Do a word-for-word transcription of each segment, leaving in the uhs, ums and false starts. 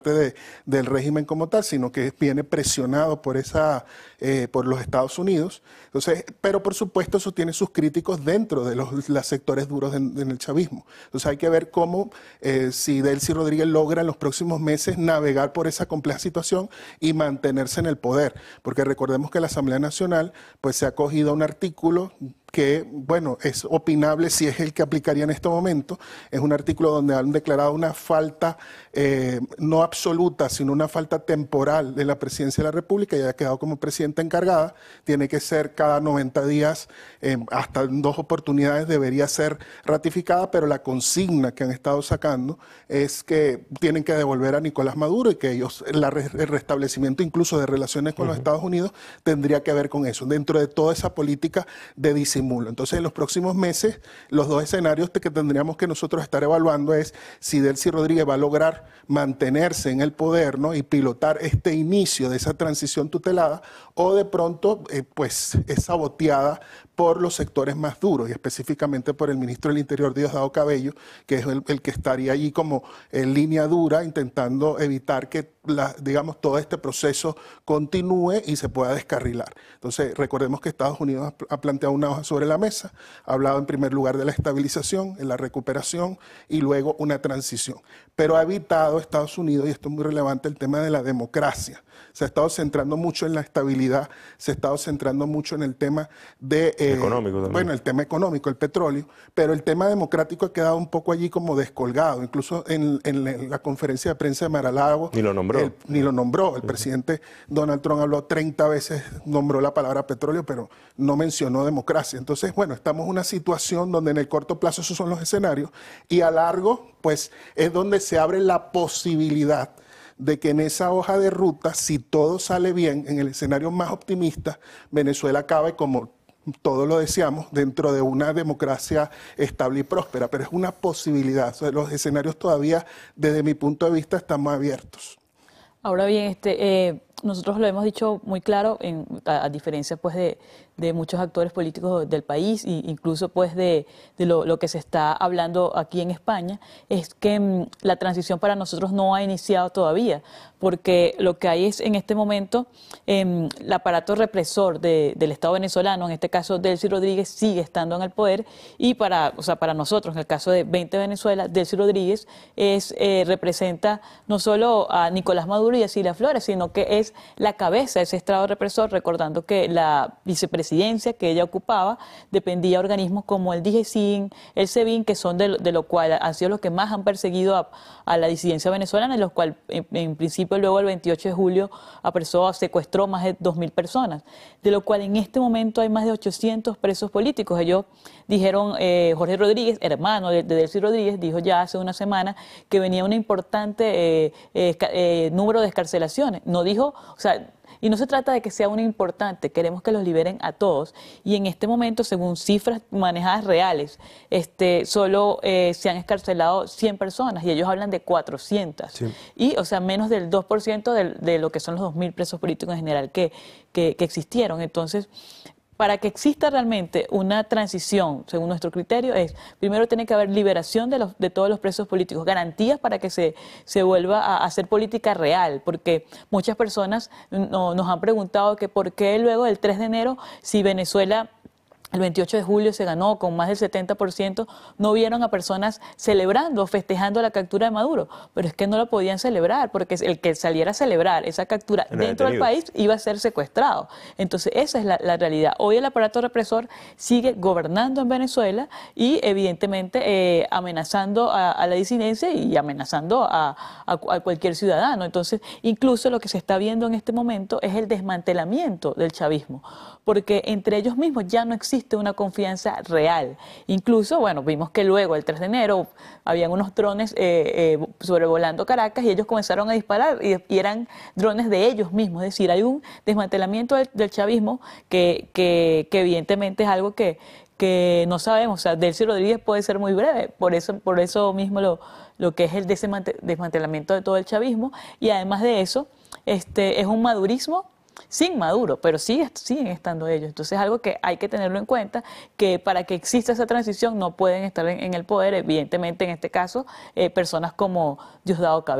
De, del régimen como tal, sino que viene presionado por esa eh, por los Estados Unidos. Entonces, pero por supuesto eso tiene sus críticos dentro de los, los sectores duros en, en el chavismo. Entonces hay que ver cómo eh, si Delcy Rodríguez logra en los próximos meses navegar por esa compleja situación y mantenerse en el poder, porque recordemos que la Asamblea Nacional pues se ha acogido a un artículo que, bueno, es opinable si es el que aplicaría en este momento. Es un artículo donde han declarado una falta eh, no absoluta, sino una falta temporal de la presidencia de la República, y ha quedado como presidenta encargada. Tiene que ser cada noventa días, eh, hasta en dos oportunidades debería ser ratificada, pero la consigna que han estado sacando es que tienen que devolver a Nicolás Maduro y que ellos, la, el restablecimiento incluso de relaciones con uh-huh. los Estados Unidos tendría que ver con eso, dentro de toda esa política de disimulo. Entonces, en los próximos meses, los dos escenarios que tendríamos que nosotros estar evaluando es si Delcy Rodríguez va a lograr mantenerse en el poder, ¿no?, y pilotar este inicio de esa transición tutelada, o de pronto eh, pues es saboteada por los sectores más duros, y específicamente por el ministro del Interior, Diosdado Cabello, que es el, el que estaría allí como en línea dura, intentando evitar que, la, digamos, todo este proceso continúe y se pueda descarrilar. Entonces, recordemos que Estados Unidos ha, ha planteado una hoja sobre la mesa, ha hablado en primer lugar de la estabilización, en la recuperación y luego una transición. Pero ha evitado Estados Unidos, y esto es muy relevante, el tema de la democracia. Se ha estado centrando mucho en la estabilidad, se ha estado centrando mucho en el tema de... Eh, económico también. Bueno, el tema económico, el petróleo, pero el tema democrático ha quedado un poco allí como descolgado. Incluso en, en, en la conferencia de prensa de Mar-a-Lago... Ni lo nombró. El, ni lo nombró. El uh-huh. presidente Donald Trump habló treinta veces, nombró la palabra petróleo, pero no mencionó democracia. Entonces, bueno, estamos en una situación donde en el corto plazo esos son los escenarios, y a largo, pues, es donde se abre la posibilidad de que en esa hoja de ruta, si todo sale bien, en el escenario más optimista, Venezuela acabe, como todos lo deseamos, dentro de una democracia estable y próspera. Pero es una posibilidad. O sea, los escenarios todavía, desde mi punto de vista, están más abiertos. Ahora bien, este, eh, nosotros lo hemos dicho muy claro, en, a, a diferencia pues de, de muchos actores políticos del país, e incluso pues de, de lo, lo que se está hablando aquí en España, es que mm, la transición para nosotros no ha iniciado todavía, porque lo que hay es en este momento eh, el aparato represor de, del Estado venezolano, en este caso Delcy Rodríguez, sigue estando en el poder, y para, o sea, para nosotros, en el caso de veinte Venezuela, Delcy Rodríguez es, eh, representa no solo a Nicolás Maduro y a Cilia Flores, sino que es la cabeza de ese Estado represor, recordando que la vicepresidencia que ella ocupaba dependía de organismos como el D G C I N, el SEBIN, que son de, de lo cual han sido los que más han perseguido a, a la disidencia venezolana, y los cuales en, en principio luego el veintiocho de julio apresó, secuestró más de dos mil personas, de lo cual en este momento hay más de ochocientos presos políticos. Ellos dijeron, eh, Jorge Rodríguez, hermano de, de Delcy Rodríguez, dijo ya hace una semana que venía un importante eh, eh, eh, número de excarcelaciones. No dijo, o sea, y no se trata de que sea una importante, queremos que los liberen a todos. Y en este momento, según cifras manejadas reales, este, solo eh, se han escarcelado cien personas, y ellos hablan de cuatrocientas. Sí. Y, o sea, menos del dos por ciento de, de lo que son los dos mil presos políticos en general que, que, que existieron. Entonces, para que exista realmente una transición, según nuestro criterio, es primero tiene que haber liberación de, los, de todos los presos políticos, garantías para que se, se vuelva a hacer política real, porque muchas personas no, nos han preguntado que por qué luego del tres de enero, si Venezuela el veintiocho de julio se ganó con más del setenta por ciento, no vieron a personas celebrando, festejando la captura de Maduro, pero es que no lo podían celebrar, porque el que saliera a celebrar esa captura dentro del país iba a ser secuestrado. Entonces esa es la, la realidad. Hoy el aparato represor sigue gobernando en Venezuela y evidentemente eh, amenazando a, a la disidencia y amenazando a, a, a cualquier ciudadano. Entonces incluso lo que se está viendo en este momento es el desmantelamiento del chavismo, porque entre ellos mismos ya no existe una confianza real. Incluso, bueno, vimos que luego, el tres de enero, habían unos drones eh, eh, sobrevolando Caracas, y ellos comenzaron a disparar, y, y eran drones de ellos mismos. Es decir, hay un desmantelamiento del, del chavismo que, que, que evidentemente es algo que, que no sabemos. O sea, Delcy Rodríguez puede ser muy breve, por eso, por eso mismo lo, lo que es el desmantelamiento de todo el chavismo, y además de eso, este, es un madurismo sin Maduro, pero sigue, siguen estando ellos. Entonces es algo que hay que tenerlo en cuenta, que para que exista esa transición no pueden estar en, en el poder, evidentemente en este caso, eh, personas como Diosdado Cabello.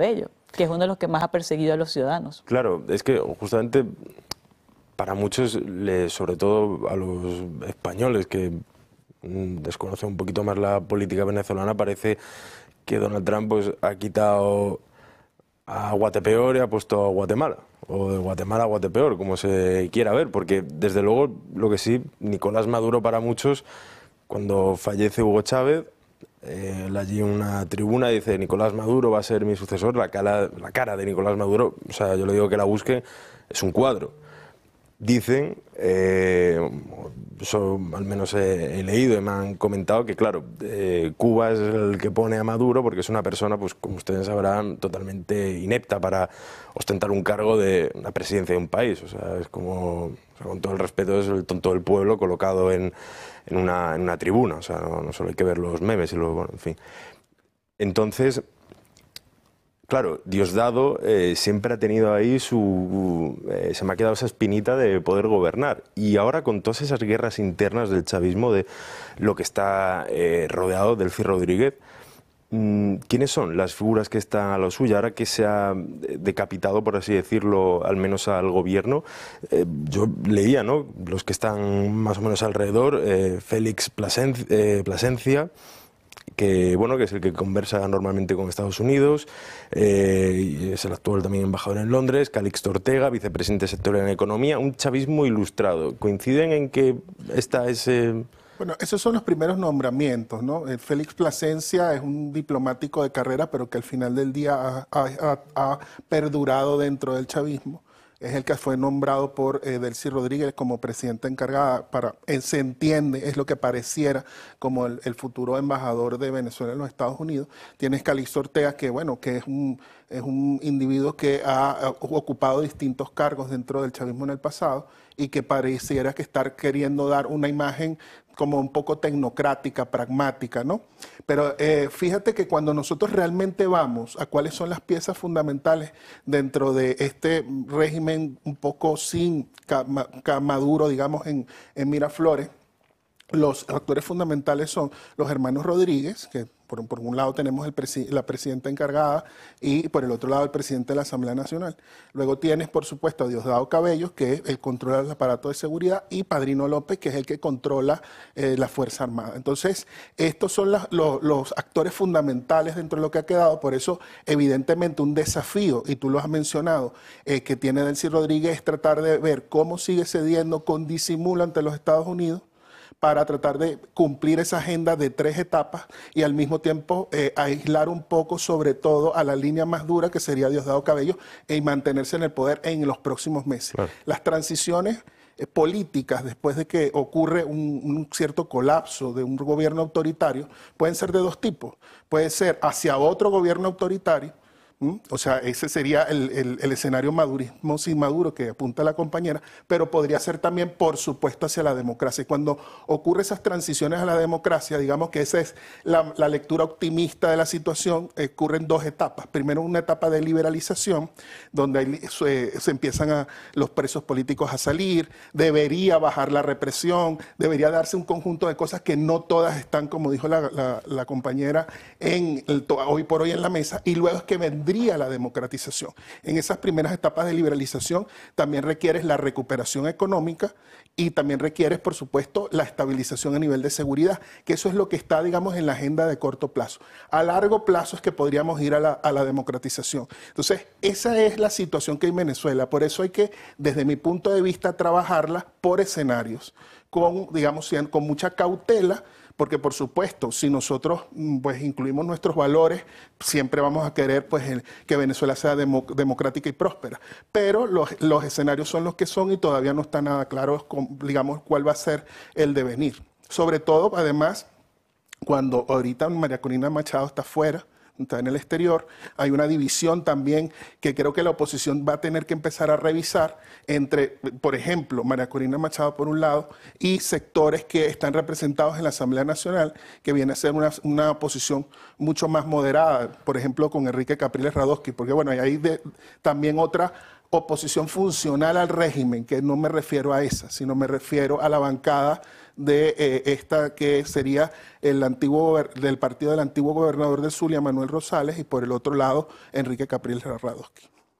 que es uno de los que más ha perseguido a los ciudadanos. Claro, es que justamente para muchos, sobre todo a los españoles que desconocen un poquito más la política venezolana, parece que Donald Trump pues, ha quitado a Guatepeor y ha puesto a Guatemala, o de Guatemala a Guatepeor, como se quiera ver, porque desde luego lo que sí, Nicolás Maduro para muchos, cuando fallece Hugo Chávez, eh, allí en una tribuna dice Nicolás Maduro va a ser mi sucesor, la cara, la cara de Nicolás Maduro, o sea, yo le digo que la busque, es un cuadro. Dicen, eh, eso al menos he, he leído y me han comentado que, claro, eh, Cuba es el que pone a Maduro porque es una persona, pues como ustedes sabrán, totalmente inepta para ostentar un cargo de la presidencia de un país. O sea, es como, o sea, con todo el respeto, es el tonto del pueblo colocado en, en, una, en una tribuna. O sea, no, no solo hay que ver los memes y los, bueno, en fin. Entonces, claro, Diosdado eh, siempre ha tenido ahí su... Eh, se me ha quedado esa espinita de poder gobernar. Y ahora con todas esas guerras internas del chavismo, de lo que está eh, rodeado del Delcy Rodríguez, mmm, ¿quiénes son las figuras que están a lo suyo? Ahora que se ha decapitado, por así decirlo, al menos al gobierno, eh, yo leía, ¿no?, los que están más o menos alrededor, eh, Félix Plasencia, eh, Plasencia que bueno, que es el que conversa normalmente con Estados Unidos, eh, y es el actual también embajador en Londres, Calixto Ortega, vicepresidente sectorial en Economía, un chavismo ilustrado. ¿Coinciden en que esta es...? Eh... Bueno, esos son los primeros nombramientos, ¿no? El Félix Plasencia es un diplomático de carrera, pero que al final del día ha, ha, ha perdurado dentro del chavismo. Es el que fue nombrado por eh, Delcy Rodríguez como presidenta encargada para, eh, se entiende, es lo que pareciera como el, el futuro embajador de Venezuela en los Estados Unidos. Tienes Calixto Ortega, que bueno, que es un, es un individuo que ha, ha ocupado distintos cargos dentro del chavismo en el pasado y que pareciera que estar queriendo dar una imagen como un poco tecnocrática, pragmática, ¿no? Pero eh, fíjate que cuando nosotros realmente vamos a cuáles son las piezas fundamentales dentro de este régimen un poco sin Maduro, digamos, en, en Miraflores, los actores fundamentales son los hermanos Rodríguez, que por, por un lado tenemos el presi la presidenta encargada y por el otro lado el presidente de la Asamblea Nacional. Luego tienes, por supuesto, a Diosdado Cabello, que es el controla del aparato de seguridad, y Padrino López, que es el que controla eh, la Fuerza Armada. Entonces, estos son la, lo, los actores fundamentales dentro de lo que ha quedado. Por eso, evidentemente, un desafío, y tú lo has mencionado, eh, que tiene Delcy Rodríguez es tratar de ver cómo sigue cediendo con disimulo ante los Estados Unidos, para tratar de cumplir esa agenda de tres etapas y al mismo tiempo eh, aislar un poco sobre todo a la línea más dura que sería Diosdado Cabello y mantenerse en el poder en los próximos meses. Claro. Las transiciones eh, políticas después de que ocurre un, un cierto colapso de un gobierno autoritario pueden ser de dos tipos. Puede ser hacia otro gobierno autoritario. ¿Mm? O sea, ese sería el, el, el escenario madurismo sin Maduro que apunta la compañera, pero podría ser también, por supuesto, hacia la democracia. Y cuando ocurren esas transiciones a la democracia, digamos que esa es la, la lectura optimista de la situación, eh, ocurren dos etapas. Primero, una etapa de liberalización, donde hay, se, se empiezan a, los presos políticos a salir, debería bajar la represión, debería darse un conjunto de cosas que no todas están, como dijo la, la, la compañera, en el, hoy por hoy en la mesa, y luego es que vendría la democratización. En esas primeras etapas de liberalización también requieres la recuperación económica y también requieres, por supuesto, la estabilización a nivel de seguridad, que eso es lo que está, digamos, en la agenda de corto plazo. A largo plazo es que podríamos ir a la, a la democratización. Entonces, esa es la situación que hay en Venezuela. Por eso hay que, desde mi punto de vista, trabajarla por escenarios, con, digamos, con mucha cautela, porque por supuesto, si nosotros pues incluimos nuestros valores, siempre vamos a querer pues el, que Venezuela sea demo, democrática y próspera. Pero los, los escenarios son los que son y todavía no está nada claro, digamos, cuál va a ser el devenir. Sobre todo, además, cuando ahorita María Corina Machado está fuera, está en el exterior, hay una división también que creo que la oposición va a tener que empezar a revisar entre, por ejemplo, María Corina Machado por un lado y sectores que están representados en la Asamblea Nacional, que viene a ser una, una oposición mucho más moderada, por ejemplo, con Enrique Capriles Radosky, porque bueno, hay ahí de, también otra oposición funcional al régimen, que no me refiero a esa, sino me refiero a la bancada de eh, esta que sería el antiguo del partido del antiguo gobernador del Zulia, Manuel Rosales, y por el otro lado, Enrique Capriles Radosky.